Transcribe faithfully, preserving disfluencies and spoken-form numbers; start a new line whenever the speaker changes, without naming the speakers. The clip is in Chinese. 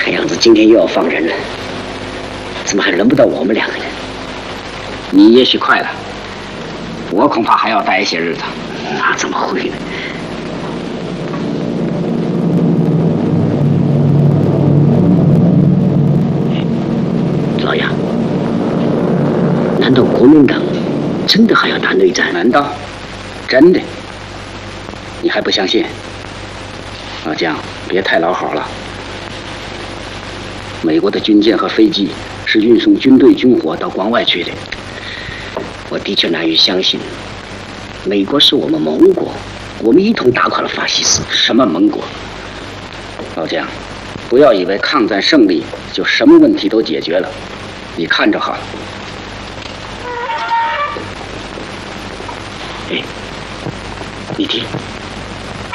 看样子今天又要放人了，怎么还轮不到我们两个人？
你也许快了，我恐怕还要待一些日子。
那怎么会呢？老杨，难道国民党真的还要打内战？
难道真的？你还不相信？老姜，别太老好了。美国的军舰和飞机是运送军队军火到关外去的。
我的确难以相信，美国是我们盟国，我们一同打垮了法西斯。
什么盟国？老姜，不要以为抗战胜利就什么问题都解决了，你看着好了。
哎，你听。